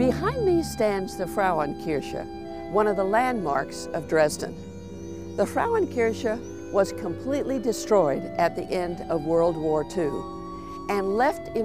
Behind me stands the Frauenkirche, one of the landmarks of Dresden. The Frauenkirche was completely destroyed at the end of World War II and left in